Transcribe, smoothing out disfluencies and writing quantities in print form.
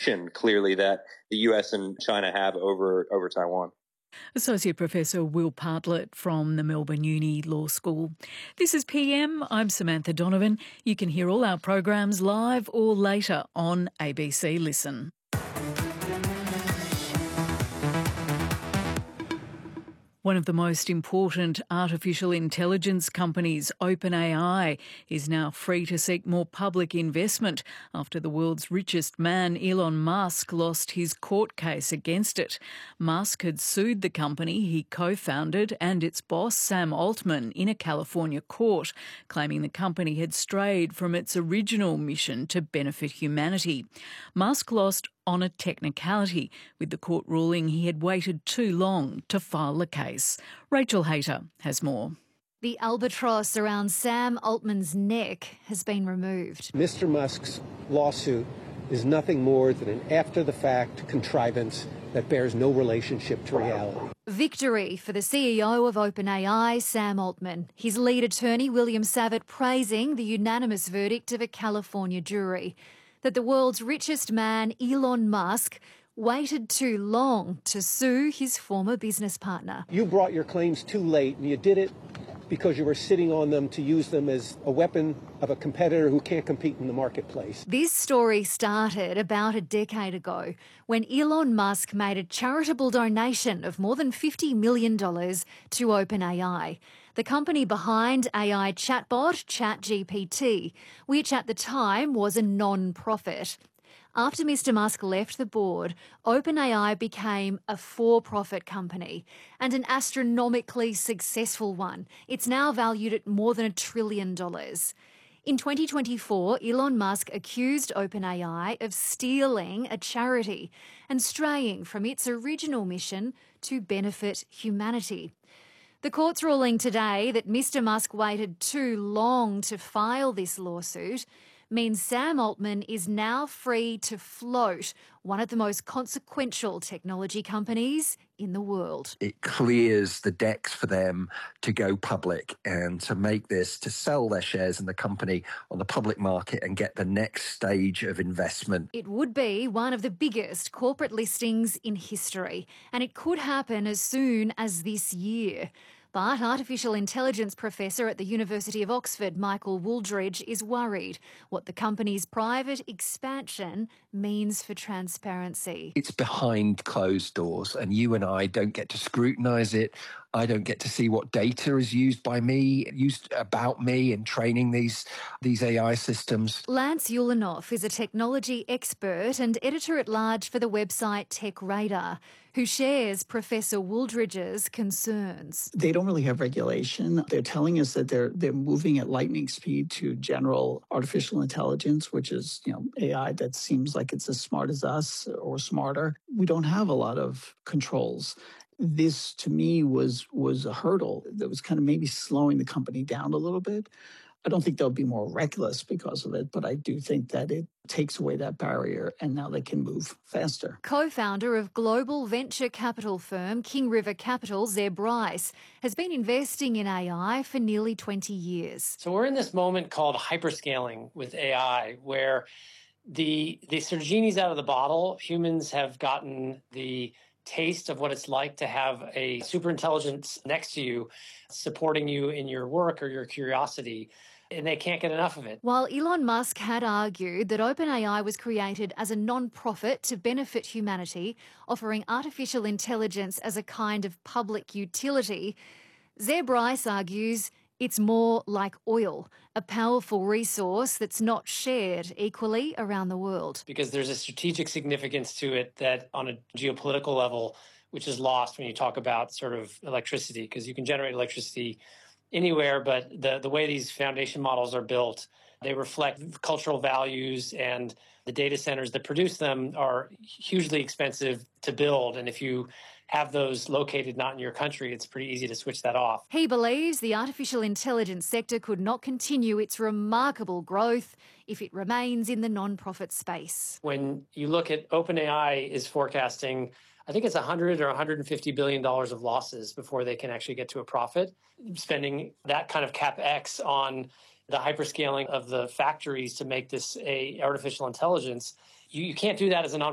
mission, clearly, that the US and China have over Taiwan. Associate Professor Will Partlett from the Melbourne Uni Law School. This is PM. I'm Samantha Donovan. You can hear all our programs live or later on ABC Listen. One of the most important artificial intelligence companies, OpenAI, is now free to seek more public investment after the world's richest man, Elon Musk, lost his court case against it. Musk had sued the company he co-founded and its boss, Sam Altman, in a California court, claiming the company had strayed from its original mission to benefit humanity. Musk lost on a technicality, with the court ruling he had waited too long to file the case. Rachel Hayter has more. The albatross around Sam Altman's neck has been removed. Mr. Musk's lawsuit is nothing more than an after-the-fact contrivance that bears no relationship to reality. Victory for the CEO of OpenAI, Sam Altman. His lead attorney, William Savitt, praising the unanimous verdict of a California jury that the world's richest man, Elon Musk, waited too long to sue his former business partner. You brought your claims too late, and you did it because you were sitting on them to use them as a weapon of a competitor who can't compete in the marketplace. This story started about a decade ago when Elon Musk made a charitable donation of more than $50 million to OpenAI, the company behind AI chatbot ChatGPT, which at the time was a non-profit. After Mr. Musk left the board, OpenAI became a for-profit company and an astronomically successful one. It's now valued at more than $1 trillion. In 2024, Elon Musk accused OpenAI of stealing a charity and straying from its original mission to benefit humanity. The court's ruling today that Mr. Musk waited too long to file this lawsuit means Sam Altman is now free to float one of the most consequential technology companies in the world. It clears the decks for them to go public and to make this, to sell their shares in the company on the public market and get the next stage of investment. It would be one of the biggest corporate listings in history, and it could happen as soon as this year. But artificial intelligence professor at the University of Oxford, Michael Wooldridge, is worried what the company's private expansion means for transparency. It's behind closed doors, and you and I don't get to scrutinise it. I don't get to see what data is used about me in training these AI systems. Lance Ulanoff is a technology expert and editor-at-large for the website TechRadar, who shares Professor Wooldridge's concerns. They don't really have regulation. They're telling us that they're moving at lightning speed to general artificial intelligence, which is, AI that seems like it's as smart as us or smarter. We don't have a lot of controls. This, to me, was a hurdle that was kind of maybe slowing the company down a little bit. I don't think they'll be more reckless because of it, but I do think that it takes away that barrier and now they can move faster. Co-founder of global venture capital firm King River Capital, Zeb Bryce, has been investing in AI for nearly 20 years. So we're in this moment called hyperscaling with AI, where the sort of genie's out of the bottle. Humans have gotten the taste of what it's like to have a superintelligence next to you, supporting you in your work or your curiosity, and they can't get enough of it. While Elon Musk had argued that OpenAI was created as a non-profit to benefit humanity, offering artificial intelligence as a kind of public utility, Zeb Bryce argues it's more like oil, a powerful resource that's not shared equally around the world. Because there's a strategic significance to it that on a geopolitical level, which is lost when you talk about sort of electricity, because you can generate electricity anywhere, but the way these foundation models are built, they reflect cultural values, and the data centers that produce them are hugely expensive to build. And if you have those located not in your country, it's pretty easy to switch that off. He believes the artificial intelligence sector could not continue its remarkable growth if it remains in the non-profit space. When you look at OpenAI is forecasting, I think it's $100 or $150 billion of losses before they can actually get to a profit. Spending that kind of CapEx on the hyperscaling of the factories to make this a artificial intelligence, you can't do that as a non